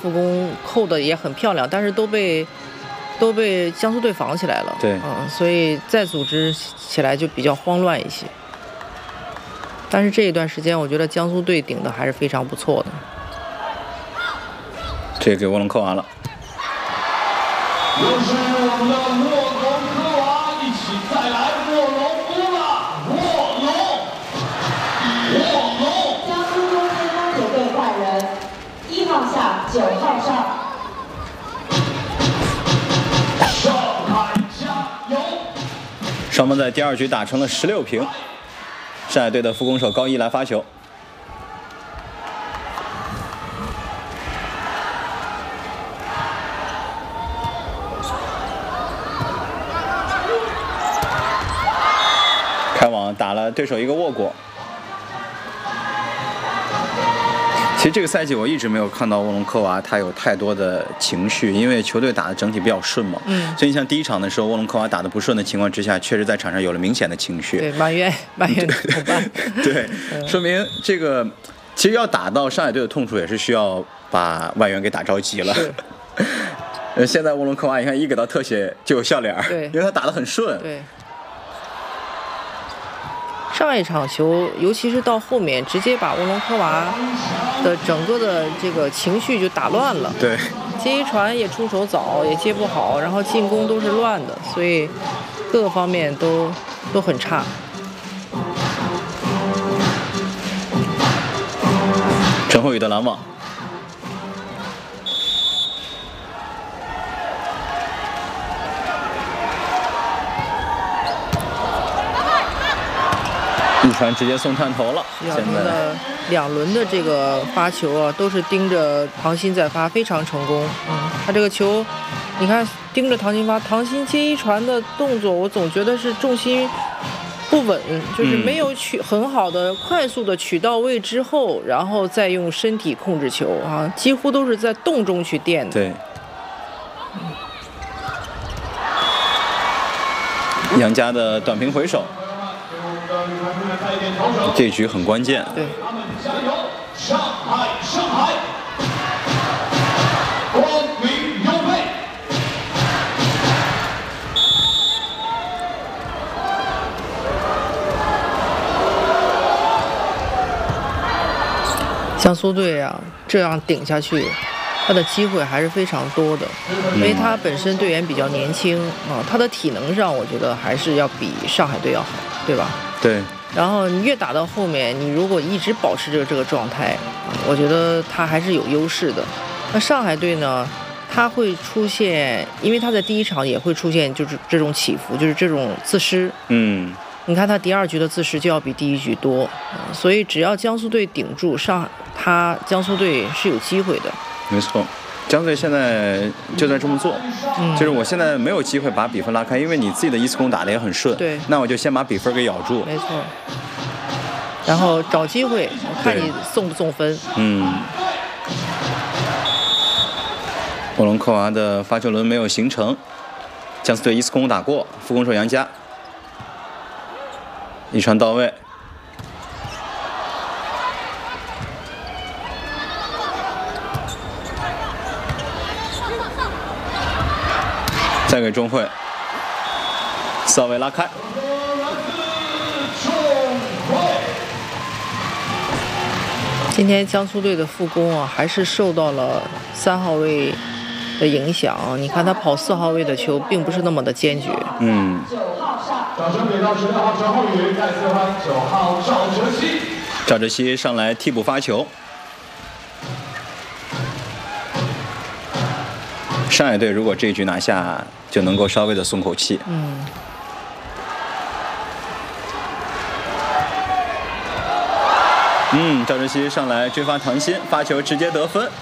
副攻扣的也很漂亮，但是都被江苏队防起来了。 对， 所以再组织起来就比较慌乱一些。但是这一段时间，我觉得江苏队顶的还是非常不错的。 这个给沃隆科娃了。 又是我们的沃隆科娃，一起再来卧龙屋了，卧龙。 江苏中先锋球队换人，1号下，9号上。 上海加油！ 双方在第2局打成了16平。上海队的副攻手高一来发球。开网打了对手一个握果。其实这个赛季我一直没有看到沃隆科娃他有太多的情绪，因为球队打的整体比较顺嘛。所以你像第1场的时候，沃隆科娃打的不顺的情况之下，确实在场上有了明显的情绪。 对，埋怨伙伴。 对，说明这个其实要打到上海队的痛处，也是需要把外援给打着急了。现在沃隆科娃你看一给到特写就有笑脸， 对， 因为他打得很顺。 对。上一场球，尤其是到后面，直接把沃隆科娃的整个的这个情绪就打乱了。 对， 接一传也出手早，也接不好，然后进攻都是乱的，所以各个方面都很差。 陈慧宇的拦网。一传直接送探头了。 现在2轮的这个发球啊，都是盯着唐鑫在发，非常成功。他这个球，你看盯着唐鑫发，唐鑫接一传的动作，我总觉得是重心不稳，就是没有很好的快速的取到位之后，然后再用身体控制球啊，几乎都是在动中去垫的。 对。杨佳的短平回手。这局很关键。 对。 加油，上海！光明优配。 江苏队啊，这样顶下去，他的机会还是非常多的，因为他本身队员比较年轻啊，他的体能上我觉得还是要比上海队要好，对吧？ 对。 然后你越打到后面，你如果一直保持这个状态，我觉得他还是有优势的。那上海队呢，他会出现，因为他在第1场也会出现就是这种起伏，就是这种自失。你看他第2局的自失就要比第1局多，所以只要江苏队顶住江苏队是有机会的。 没错。江苏队现在就在这么做，就是我现在没有机会把比分拉开，因为你自己的1次攻打得也很顺， 对， 那我就先把比分给咬住， 没错，然后找机会，看你送不送分。 沃隆科娃的发球轮没有形成，江苏队1次攻打过，副攻手杨佳，一传到位。再给钟慧4号位拉开。 今天江苏队的副攻啊，还是受到了3号位的影响。你看他跑4号位的球，并不是那么的坚决。 9号上，掌声给到16号陈浩宇，再次欢迎9号赵哲熙。 赵哲熙上来替补发球。上海队如果这一局拿下，就能够稍微的松口气。赵哲熙上来追发唐鑫，发球直接得分。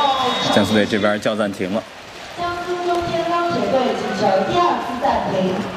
江苏队这边叫暂停了。 江苏中先锋球队请求第2次暂停。